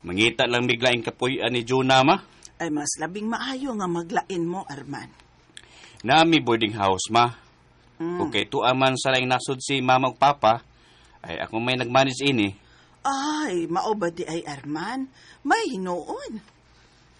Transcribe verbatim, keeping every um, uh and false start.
Mangita lang biglaing kapuyan ni Juna, ma. Ay mas labing maayo nga maglain mo, Arman. Nami boarding house, ma. Mm. Kung kay tuaman sa laing nasod si mama ug papa, ay ako may nagmanage ini. Ay, mao ba di ay Arman? May hinuon.